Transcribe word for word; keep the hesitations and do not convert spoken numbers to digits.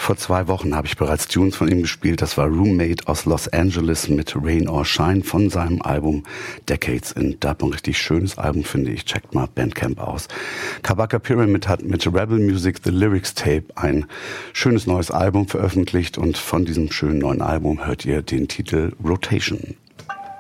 Vor zwei Wochen habe ich bereits Tunes von ihm gespielt. Das war Roommate aus Los Angeles mit Rain or Shine von seinem Album Decades in Dub. Ein richtig schönes Album, finde ich. Checkt mal Bandcamp aus. Kabaka Pyramid hat mit Rebel Music The Lyrics Tape ein schönes neues Album veröffentlicht und von diesem schönen neuen Album hört ihr den Titel Rotation.